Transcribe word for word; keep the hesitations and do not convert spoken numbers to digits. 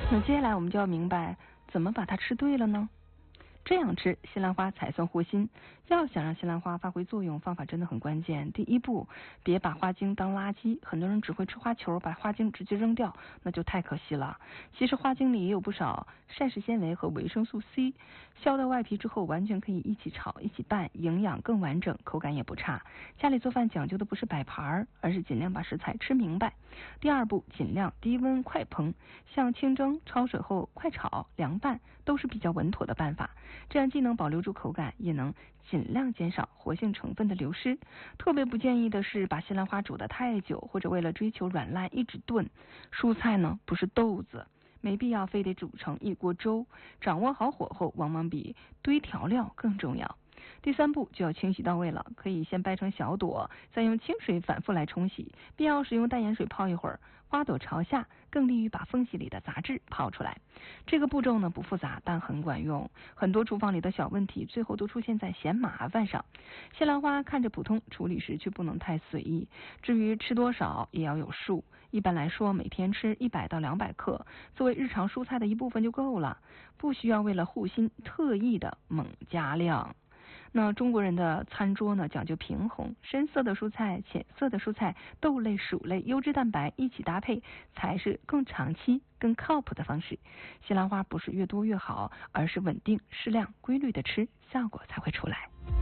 那接下来我们就要明白怎么把它吃对了呢？这样吃西兰花才算和心。要想让西兰花发挥作用，方法真的很关键。第一步，别把花茎当垃圾。很多人只会吃花球，把花茎直接扔掉，那就太可惜了。其实花茎里也有不少膳食纤维和维生素 C， 削掉外皮之后，完全可以一起炒、一起拌，营养更完整，口感也不差。家里做饭讲究的不是摆盘，而是尽量把食材吃明白。第二步，尽量低温快烹，像清蒸、焯水后快炒、凉拌都是比较稳妥的办法。这样既能保留住口感，也能尽量减少活性成分的流失。特别不建议的是把西兰花煮得太久，或者为了追求软烂一直炖。蔬菜呢不是豆子，没必要非得煮成一锅粥。掌握好火候，往往比堆调料更重要。第三步就要清洗到位了，可以先掰成小朵，再用清水反复来冲洗，必要时用淡盐水泡一会儿，花朵朝下，更利于把缝隙里的杂质泡出来。这个步骤呢不复杂，但很管用。很多厨房里的小问题最后都出现在嫌麻烦上。西兰花看着普通，处理时却不能太随意。至于吃多少也要有数，一般来说每天吃一百到两百克，作为日常蔬菜的一部分就够了，不需要为了护心特意的猛加量。那中国人的餐桌呢讲究平衡，深色的蔬菜、浅色的蔬菜、豆类、薯类、优质蛋白一起搭配，才是更长期、更靠谱的方式。西兰花不是越多越好，而是稳定、适量、规律的吃，效果才会出来。